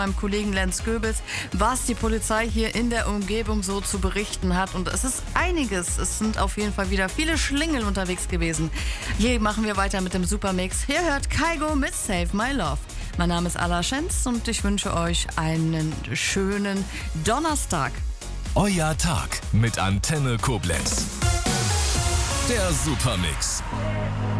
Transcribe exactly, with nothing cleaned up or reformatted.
meinem Kollegen Lenz Goebels, was die Polizei hier in der Umgebung so zu berichten hat. Und es ist einiges. Es sind auf jeden Fall wieder viele Schlingel unterwegs gewesen. Hier machen wir weiter mit dem Supermix. Hier hört Kygo mit Save My Love. Mein Name ist Ala Schenz und ich wünsche euch einen schönen Donnerstag. Euer Tag mit Antenne Koblenz. Der Supermix.